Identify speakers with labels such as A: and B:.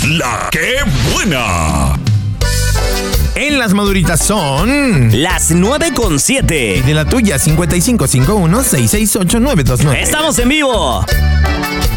A: La que buena.
B: En las maduritas son
C: las 9:07.
B: de la tuya, 5551-668-929.
C: ¡Estamos en vivo!